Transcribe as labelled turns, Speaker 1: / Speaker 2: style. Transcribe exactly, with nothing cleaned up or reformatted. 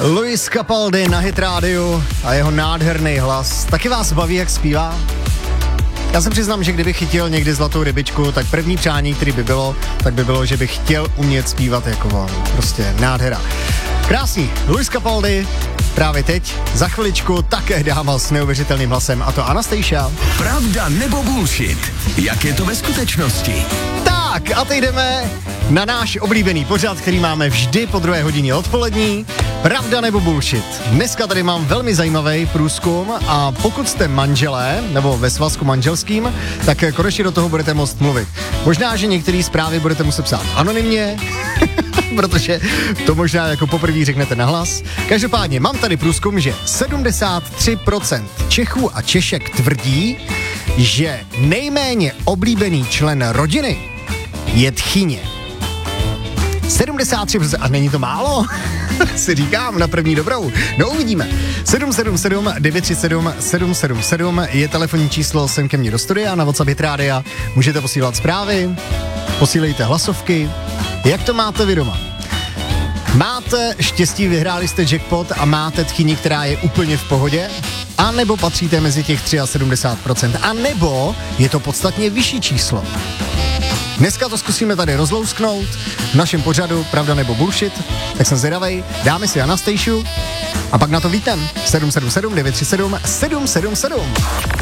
Speaker 1: Luis Capaldi na Hit rádiu a jeho nádherný hlas. Taky vás baví, jak zpívá? Já se přiznám, že kdybych chytil někdy zlatou rybičku, tak první přání, který by bylo, tak by bylo, že bych chtěl umět zpívat jako on. Prostě nádhera. Krásný. Luis Capaldi právě teď, za chviličku, také dáma s neuvěřitelným hlasem, a to Anastasia.
Speaker 2: Pravda nebo bullshit? Jak je to ve skutečnosti?
Speaker 1: Tak a teď jdeme na náš oblíbený pořad, který máme vždy po druhé hodině odpolední. Pravda nebo bullshit? Dneska tady mám velmi zajímavý průzkum a pokud jste manželé, nebo ve svazku manželským, tak konečně do toho budete moct mluvit. Možná, že některé zprávy budete muset psát anonymně, protože to možná jako poprvé řeknete nahlas. Každopádně mám tady průzkum, že sedmdesát tři procent Čechů a Češek tvrdí, že nejméně oblíbený člen rodiny je tchyně. sedmdesát tři procent, a není to málo? Si říkám na první dobrou. No uvidíme. sedm sedm sedm devět tři sedm sedm sedm sedm je telefonní číslo sem ke mně do studia na WhatsApp Hit Rádia. Můžete posílat zprávy, posílejte hlasovky. Jak to máte vy doma? Máte štěstí, vyhráli jste jackpot a máte tchyni, která je úplně v pohodě? A nebo patříte mezi těch sedmdesát tři procent? A nebo je to podstatně vyšší číslo? Dneska to zkusíme tady rozlousknout v našem pořadu Pravda nebo bullshit, tak jsem zvědavej, dáme si Anastasiu a pak na to vítem sedm sedm sedm devět tři sedm sedm sedm sedm.